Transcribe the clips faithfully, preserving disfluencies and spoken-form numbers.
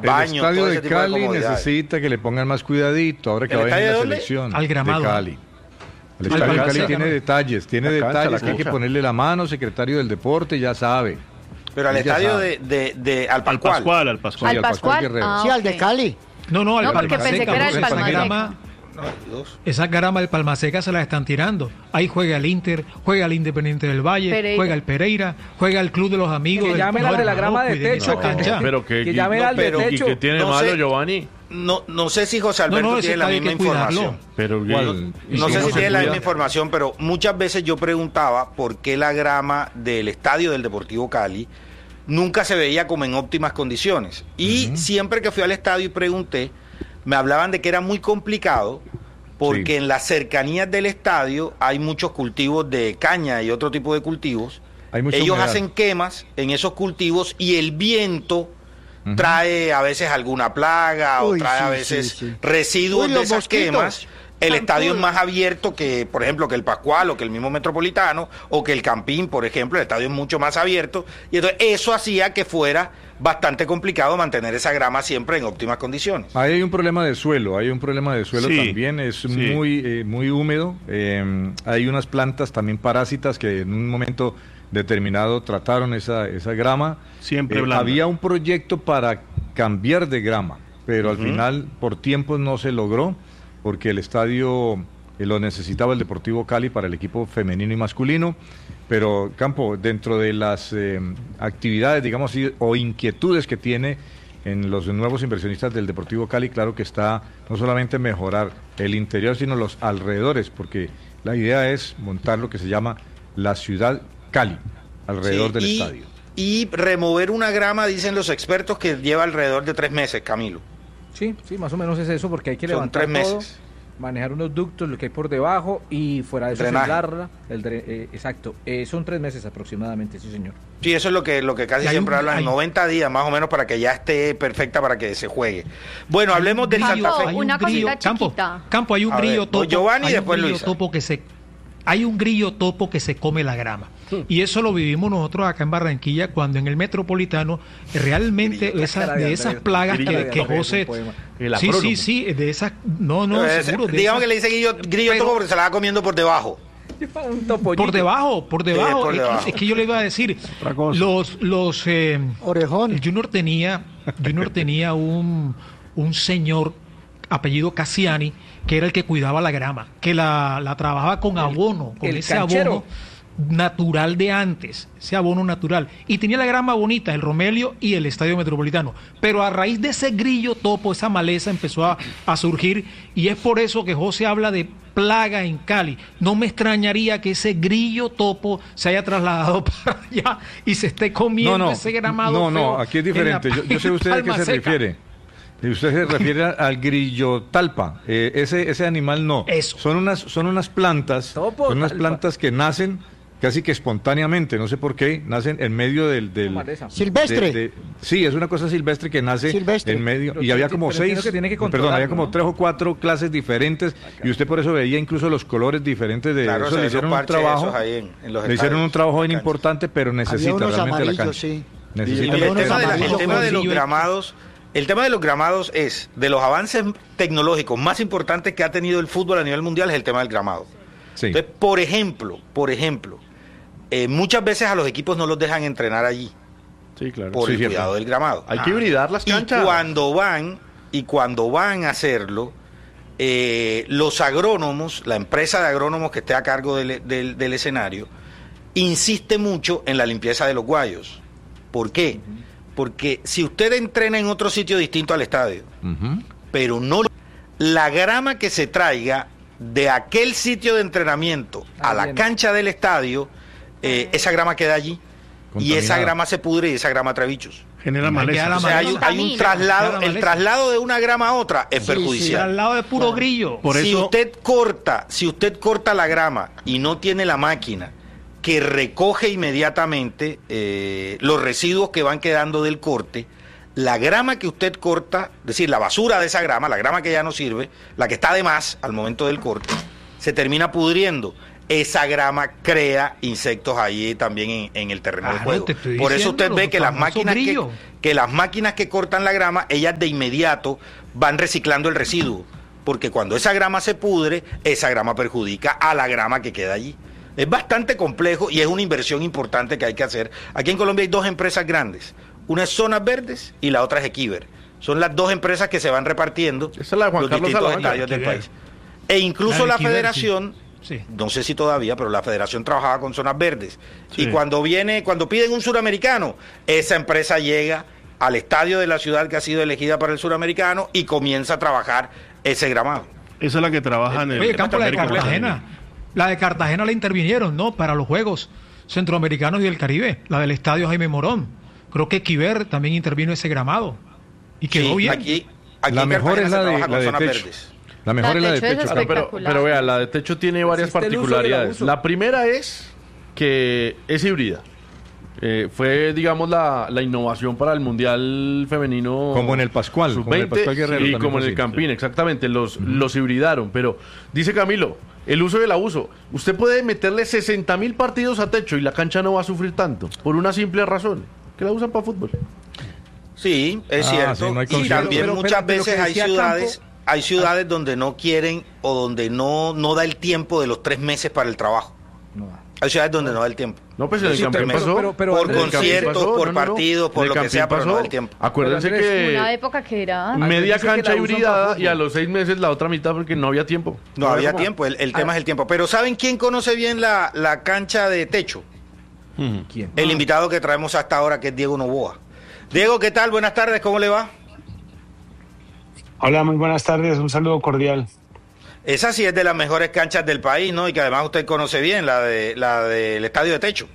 baños, el estadio todo ese de tipo de Cali comodidades. necesita que le pongan más cuidadito ahora que ¿El va a venir estadio la de dónde? selección Al Gramado. de Cali. El Al estadio de Cali Palmaseca, tiene ¿no? detalles, tiene La cancha, detalles la que hay que cancha. ponerle la mano, secretario del deporte ya sabe. Pero al Él ya estadio sabe. de, de, de al Al Pascual. Pascual, al Pascual. Sí, Al al Pascual Pascual. Guerrero. Ah, Sí, al de ok. Cali. No, no, al No, porque Palmaseca, pensé que era el esa Palmaseca. grama, No, dos. esa grama del Palmaseca se la están tirando. Ahí juega el Inter, juega el Independiente del Valle, Pereira. juega el Pereira, juega el Club de los Amigos. Que del- llamen al No, de la no, grama de cuiden esa techo, cancha. Pero que, Que llamen no, al de pero- ¿y techo. que tiene No malo sé. Giovanni? No, no sé si José Alberto No, no, ese tiene la estadio hay misma que cuidarlo. información. Pero ¿Cuál? ¿y No sé cómo si se tiene la cuida? misma información, pero muchas veces yo preguntaba por qué la grama del estadio del Deportivo Cali nunca se veía como en óptimas condiciones. Y Ujú. siempre que fui al estadio y pregunté, me hablaban de que era muy complicado porque Sí. en las cercanías del estadio hay muchos cultivos de caña y otro tipo de cultivos. Hay mucha Ellos humedad. hacen quemas en esos cultivos y el viento Ujú. trae a veces alguna plaga o Uy, trae a sí, veces sí, sí. residuos Uy, de los esas mosquitos. quemas. El Tan estadio es cool. más abierto que, por ejemplo, que el Pascual o que el mismo Metropolitano o que el Campín, por ejemplo. El estadio es mucho más abierto. Y entonces eso hacía que fuera bastante complicado mantener esa grama siempre en óptimas condiciones. Ahí hay un problema de suelo, hay un problema de suelo Sí, también, es sí. muy eh, muy húmedo. eh, hay unas plantas también parásitas que en un momento determinado trataron esa, esa grama. Siempre Eh, blanda. había un proyecto para cambiar de grama, pero Ujú. al final por tiempos no se logró, porque el estadio eh, lo necesitaba el Deportivo Cali para el equipo femenino y masculino. Pero, Campo, dentro de las eh, actividades, digamos así, o inquietudes que tiene en los nuevos inversionistas del Deportivo Cali, claro que está no solamente mejorar el interior, sino los alrededores, porque la idea es montar lo que se llama la ciudad Cali, alrededor Sí, del y, estadio. y remover una grama, dicen los expertos, que lleva alrededor de tres meses, Camilo. Sí, sí, más o menos es eso, porque hay que Son levantar tres todo, meses. manejar unos ductos, lo que hay por debajo y fuera de eso Drenaje. aislarla, el dre- eh, exacto. Eh, son tres meses aproximadamente, sí, señor. Sí, eso es lo que, lo que casi Y hay siempre un- hablan, hay- noventa días más o menos para que ya esté perfecta para que se juegue. Bueno, hablemos del Campo, Santa Fe. Hay un una grillo- cosita Campo, chiquita. Campo, hay un A ver, grillo voy topo. Giovanni y hay un después grillo Luisa. topo que se hay un grillo topo que se come la grama. Y eso lo vivimos nosotros acá en Barranquilla cuando en el Metropolitano realmente Grillo, esas, cara de de esas Andrés, plagas grillo que, de que Andrés, José un poema. El sí, agrónomo. sí, sí, de esas no, no, Eh, seguro, de digamos esas- que le dice grillo, grillo Pero- topo porque se la va comiendo por debajo. Un topollito. por debajo, por debajo. por Es- debajo. Es, que yo le iba a decir, Otra cosa. los los eh, Orejón. el Junior tenía, Junior tenía un, un señor apellido Cassiani, que era el que cuidaba la grama, que la, la trabajaba con abono, con el ese canchero. abono natural de antes, ese abono natural. Y tenía la grama bonita, el Romelio y el Estadio Metropolitano. Pero a raíz de ese grillo topo, esa maleza empezó a, a surgir, y es por eso que José habla de plaga en Cali. No me extrañaría que ese grillo topo se haya trasladado para allá y se esté comiendo No, no, ese gramado. no, no, feo aquí es en la diferente. Yo, yo sé usted a qué se Palma Seca. refiere. Y usted se refiere al grillo talpa. Eh, ese, ese animal no. Eso. Son unas, son unas plantas, Topo son unas talpa. plantas que nacen casi que espontáneamente, no sé por qué, nacen en medio del... del Maleza. Silvestre. de- de- sí, es una cosa silvestre que nace Silvestre. en medio. Pero Y había sí, como pero entiendo seis, que tiene que perdón, había controlarlo, como ¿no? tres o cuatro clases diferentes y usted por eso veía incluso los colores diferentes de Claro, eso. se Le ven hicieron los un parches trabajo, esos ahí en- en los le hicieron estadios, un trabajo bien en las canchas. importante, pero Había necesita unos realmente la amarillos, cancha. sí. Necesita Y Había el unos tema, de, la- el amarillos tema de los con- gramados, el tema de los gramados es de los avances tecnológicos más importantes que ha tenido el fútbol a nivel mundial es el tema del gramado. Sí. Entonces, por ejemplo, por ejemplo, eh, muchas veces a los equipos no los dejan entrenar allí Sí, claro. por Sí, el cierto. cuidado del gramado. Hay que hibridar las Y canchas. cuando van y cuando van a hacerlo, eh, los agrónomos, la empresa de agrónomos que esté a cargo del, del- del escenario, insiste mucho en la limpieza de los guayos. ¿Por qué? Porque si usted entrena en otro sitio distinto al estadio, Ujú. pero no la grama que se traiga de aquel sitio de entrenamiento a Ah, la bien. cancha del estadio, eh, esa grama queda allí y esa Contaminada. grama se pudre y esa grama trae bichos. Genera Hay que dar maleza. la O sea, hay, maleza. hay un Camino. traslado, Queda la el maleza. traslado de una grama a otra es Sí, perjudicial. Al lado de puro grillo. Por si eso- usted corta, si usted corta la grama y no tiene la máquina que recoge inmediatamente eh, los residuos que van quedando del corte, la grama que usted corta, es decir, la basura de esa grama, la grama que ya no sirve, la que está de más al momento del corte, se termina pudriendo. esa grama crea insectos ahí también en, en el terreno Claro, de juego. te estoy Por eso usted diciendo, ve los que las famosos máquinas que, grillos. que las máquinas que cortan la grama, ellas de inmediato van reciclando el residuo, porque cuando esa grama se pudre, esa grama perjudica a la grama que queda allí. Es bastante complejo y es una inversión importante que hay que hacer. Aquí en Colombia hay dos empresas grandes, una es Zonas Verdes y la otra es Equiver. Son las dos empresas que se van repartiendo Esa es la de Juan los Carlos distintos Salamanca. estadios del Equiver. país. E incluso La la, de Equiver, federación, sí. Sí. no sé si todavía, pero la federación trabajaba con Zonas Verdes. Sí. Y cuando viene, cuando piden un suramericano, esa empresa llega al estadio de la ciudad que ha sido elegida para el suramericano y comienza a trabajar ese gramado. Esa es la que trabaja en el Oye, Campo, la de América Cartagena. La de Cartagena la intervinieron, ¿no? Para los Juegos Centroamericanos y del Caribe. La del Estadio Jaime Morón. Creo que Equiver también intervino ese gramado. Y quedó Sí, bien. Aquí, aquí La en mejor Cartagena es la se de, trabaja con la de Zonas techo. Verdes. La mejor La es la de techo es techo. Pero, pero, espectacular. pero vea, la de techo tiene varias Existe el uso del particularidades. abuso. La primera es que es híbrida. Eh, fue, digamos, la, la innovación para el Mundial Femenino. Como en el Pascual, sub como en el veinte, Pascual Guerrero y también como fue en el así, Campín, sí. exactamente. Los, los hibridaron. Pero dice Camilo, el uso y el abuso. Usted puede meterle sesenta mil partidos a techo y la cancha no va a sufrir tanto. Por una simple razón: que la usan para fútbol. Sí, es Ah, cierto. sí, no hay y concierto. también Pero- pero- muchas pero lo que veces hay decía ciudades, Campo- hay ciudades donde no quieren o donde no, no da el tiempo de los tres meses para el trabajo. No va. Hay ciudades donde no da el tiempo. No, pues en el Sí, Campín pero- pasó. pero- pero- por Andrés, el Campín conciertos, pasó, por no, no, no. partidos, por En el lo que Campín sea, pero no pasó. da el tiempo. Acuérdense Pero, Andrés, que Una época que era... Me- media dice que la cancha usan para hibridada fútbol. y a los seis meses la otra mitad porque no había tiempo. No había ¿Cómo? tiempo, el, el tema Ah. es el tiempo. Pero ¿saben quién conoce bien la, la cancha de techo? Ujú. ¿Quién? El invitado que traemos hasta ahora, que es Diego Novoa. Diego, ¿qué tal? Buenas tardes, ¿cómo le va? Hola, muy buenas tardes, un saludo cordial. Esa sí es de las mejores canchas del país, ¿no? Y que además usted conoce bien, la de la del estadio de techo.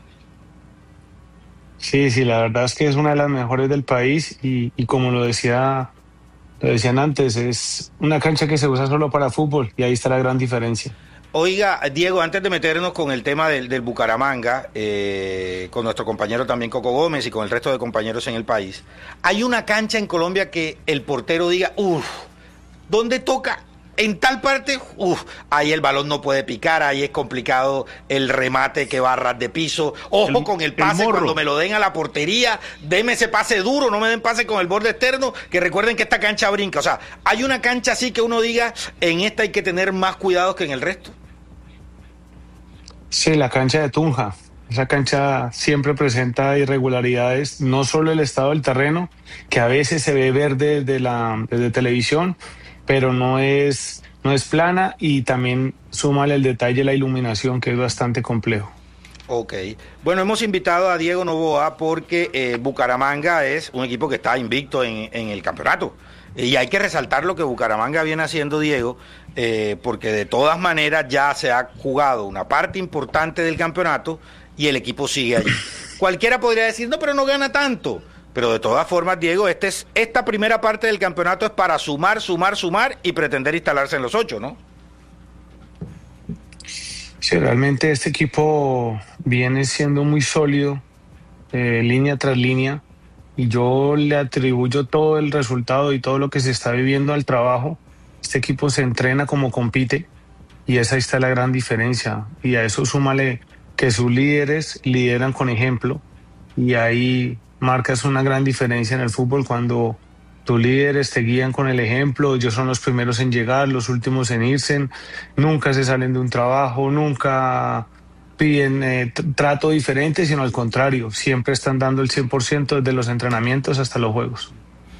Sí, sí, la verdad es que es una de las mejores del país y, y como lo decía, lo decían antes, es una cancha que se usa solo para fútbol y ahí está la gran diferencia. Oiga, Diego, antes de meternos con el tema del, del Bucaramanga, eh, con nuestro compañero también Coco Gómez y con el resto de compañeros en el país, hay una cancha en Colombia que el portero diga, uff, ¿dónde toca? En tal parte, uff, ahí el balón no puede picar, ahí es complicado el remate que va a ras de piso. Ojo El- con el el pase morro. cuando me lo den a la portería, deme ese pase duro, no me den pase con el borde externo, que recuerden que esta cancha brinca. O sea, hay una cancha así que uno diga, en esta hay que tener más cuidados que en el resto. Sí, la cancha de Tunja. Esa cancha siempre presenta irregularidades, no solo el estado del terreno, que a veces se ve verde desde, la, desde televisión, pero no es, no es plana y también súmale el detalle de la iluminación, que es bastante complejo. Ok. Bueno, hemos invitado a Diego Novoa porque eh, Bucaramanga es un equipo que está invicto en, en el campeonato. Y hay que resaltar lo que Bucaramanga viene haciendo, Diego, eh, porque de todas maneras ya se ha jugado una parte importante del campeonato y el equipo sigue allí. Cualquiera podría decir, no, pero no gana tanto. Pero de todas formas, Diego, este es, esta primera parte del campeonato es para sumar, sumar, sumar y pretender instalarse en los ocho, ¿no? Sí, realmente este equipo viene siendo muy sólido, eh, línea tras línea, y yo le atribuyo todo el resultado y todo lo que se está viviendo al trabajo. Este equipo se entrena como compite y esa está la gran diferencia. Y a eso súmale que sus líderes lideran con ejemplo y ahí marcas una gran diferencia en el fútbol cuando tus líderes te guían con el ejemplo, ellos son los primeros en llegar, los últimos en irse, nunca se salen de un trabajo, nunca piden eh, trato diferente, sino al contrario, siempre están dando el cien por ciento desde los entrenamientos hasta los juegos.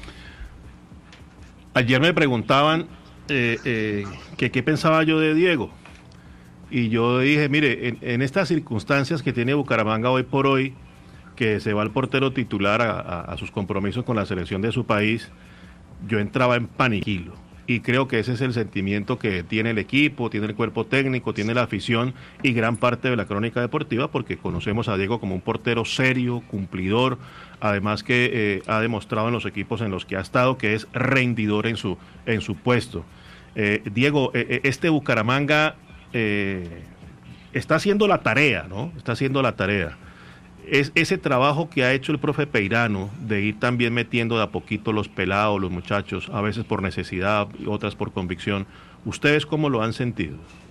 Ayer me preguntaban eh, eh, que qué pensaba yo de Diego. Y yo dije, mire, en, en estas circunstancias que tiene Bucaramanga hoy por hoy, que se va el portero titular a, a, a sus compromisos con la selección de su país, yo entraba en paniquilo. Y creo que ese es el sentimiento que tiene el equipo, tiene el cuerpo técnico, tiene la afición y gran parte de la crónica deportiva, porque conocemos a Diego como un portero serio, cumplidor, además que eh, ha demostrado en los equipos en los que ha estado que es rendidor en su, en su puesto. Eh, Diego, eh, este Bucaramanga eh, está haciendo la tarea, ¿no? Está haciendo la tarea. Es ese trabajo que ha hecho el profe Peirano de ir también metiendo de a poquito los pelados, los muchachos, a veces por necesidad y otras por convicción. ¿Ustedes cómo lo han sentido?